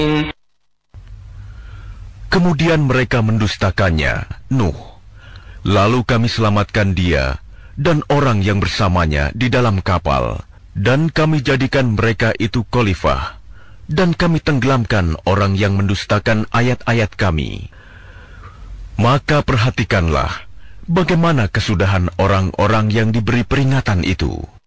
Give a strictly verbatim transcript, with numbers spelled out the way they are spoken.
Kemudian mereka mendustakannya, Nuh. Lalu kami selamatkan dia dan orang yang bersamanya di dalam kapal, dan kami jadikan mereka itu khalifah, dan kami tenggelamkan orang yang mendustakan ayat-ayat kami. Maka perhatikanlah bagaimana kesudahan orang-orang yang diberi peringatan itu.